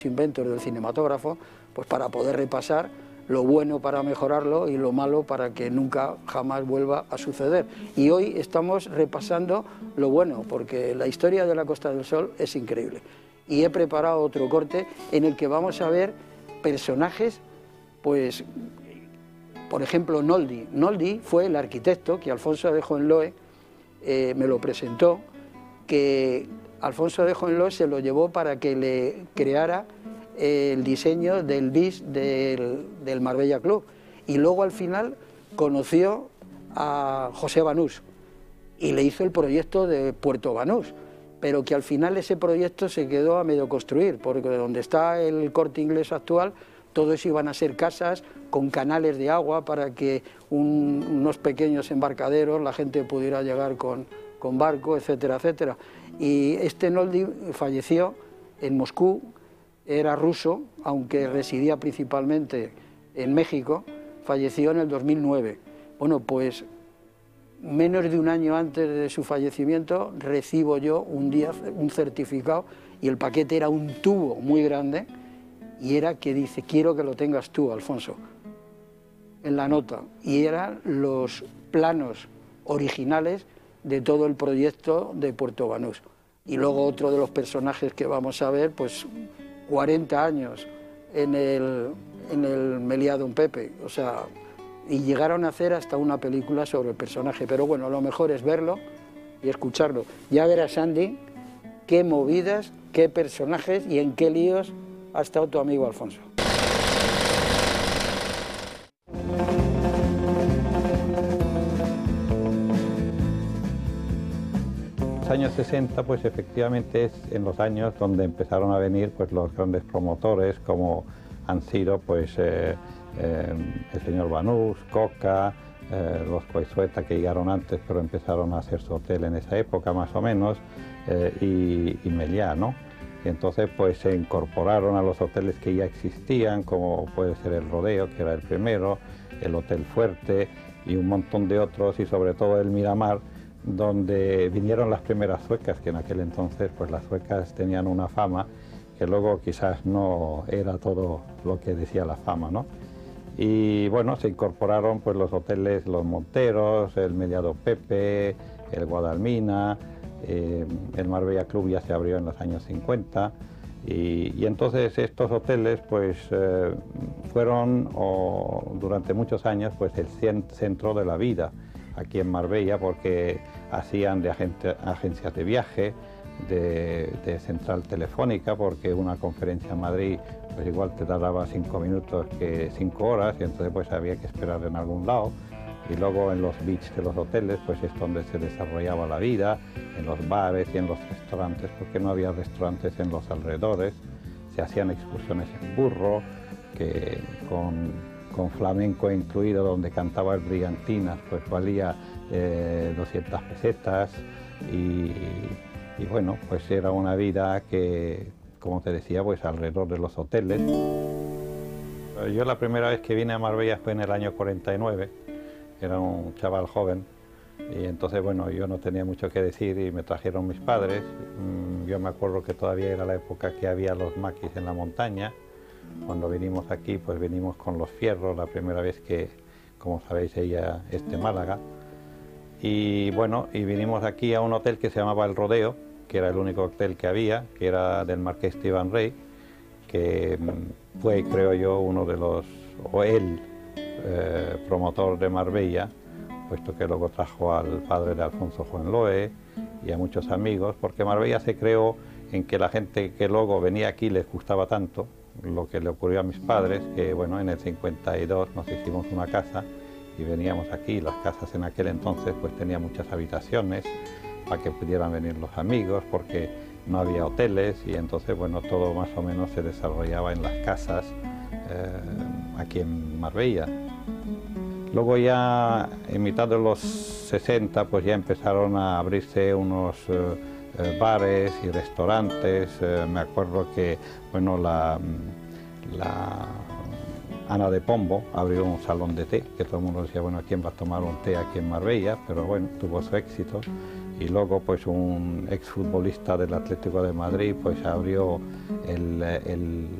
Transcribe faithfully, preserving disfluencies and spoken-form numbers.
inventos del cinematógrafo, pues para poder repasar lo bueno para mejorarlo y lo malo para que nunca jamás vuelva a suceder. Y hoy estamos repasando lo bueno, porque la historia de la Costa del Sol es increíble. Y he preparado otro corte en el que vamos a ver personajes, pues, por ejemplo, Noldi. Noldi fue el arquitecto que Alfonso de Hohenlohe eh, me lo presentó, que Alfonso de Hohenlohe se lo llevó para que le creara el diseño del bis del, del Marbella Club, y luego al final conoció a José Banús y le hizo el proyecto de Puerto Banús, pero que al final ese proyecto se quedó a medio construir, porque donde está el Corte Inglés actual, todo eso iban a ser casas con canales de agua para que un, unos pequeños embarcaderos, la gente pudiera llegar con, con barco, etcétera, etcétera. Y este Noldi falleció en Moscú. Era ruso, aunque residía principalmente en México, falleció en el dos mil nueve. Bueno, pues menos de un año antes de su fallecimiento recibo yo un día un certificado, y el paquete era un tubo muy grande, y era que dice: quiero que lo tengas tú, Alfonso, en la nota. Y eran los planos originales de todo el proyecto de Puerto Banús. Y luego otro de los personajes que vamos a ver, pues cuarenta años en el, en el Meliá Don Pepe, o sea, y llegaron a hacer hasta una película sobre el personaje, pero bueno, lo mejor es verlo y escucharlo. Ya verás, Andy, qué movidas, qué personajes y en qué líos ha estado tu amigo Alfonso. Los años sesenta, pues efectivamente es en los años donde empezaron a venir pues los grandes promotores, como han sido pues eh, eh, el señor Banús, Coca, eh, los Coizueta, que llegaron antes pero empezaron a hacer su hotel en esa época más o menos, eh, y, y Meliá, ¿no? Y entonces pues se incorporaron a los hoteles que ya existían, como puede ser el Rodeo, que era el primero, el Hotel Fuerte y un montón de otros, y sobre todo el Miramar, donde vinieron las primeras suecas, que en aquel entonces pues las suecas tenían una fama que luego quizás no era todo lo que decía la fama, ¿no? Y bueno, se incorporaron pues los hoteles Los Monteros, el Meliá Don Pepe, el Guadalmina, eh, el Marbella Club ya se abrió en los años cincuenta, y, y entonces estos hoteles pues eh, fueron o, durante muchos años pues el centro de la vida aquí en Marbella, porque hacían de agente, agencias de viaje, de, de central telefónica, porque una conferencia en Madrid pues igual te tardaba cinco minutos que cinco horas, y entonces pues había que esperar en algún lado. Y luego en los beach de los hoteles pues es donde se desarrollaba la vida, en los bares y en los restaurantes, porque no había restaurantes en los alrededores. Se hacían excursiones en burro, que con con flamenco incluido, donde cantaba el Brillantinas, pues valía eh, doscientas pesetas, y, y bueno, pues era una vida que, como te decía, pues alrededor de los hoteles. Yo la primera vez que vine a Marbella fue en el año cuarenta y nueve, era un chaval joven, y entonces bueno, yo no tenía mucho que decir y me trajeron mis padres. Yo me acuerdo que todavía era la época que había los maquis en la montaña. Cuando vinimos aquí, pues venimos con los fierros, la primera vez que, como sabéis, ella es de Málaga. Y bueno, y vinimos aquí a un hotel que se llamaba El Rodeo, que era el único hotel que había, que era del Marqués de Iván Rey, que fue, creo yo, uno de los, o el eh, promotor de Marbella, puesto que luego trajo al padre de Alfonso Hohenlohe y a muchos amigos, porque Marbella se creó en que la gente que luego venía aquí les gustaba tanto lo que le ocurrió a mis padres, que bueno, en el cincuenta y dos nos hicimos una casa y veníamos aquí. Las casas en aquel entonces pues tenían muchas habitaciones para que pudieran venir los amigos, porque no había hoteles, y entonces bueno, todo más o menos se desarrollaba en las casas eh, aquí en Marbella. Luego ya en mitad de los sesenta pues ya empezaron a abrirse unos eh, eh, bares y restaurantes. Eh, me acuerdo que bueno, la, la Ana de Pombo abrió un salón de té, que todo el mundo decía, bueno, ¿quién va a tomar un té aquí en Marbella? Pero bueno, tuvo su éxito. y luego pues un exfutbolista del Atlético de Madrid pues abrió el, el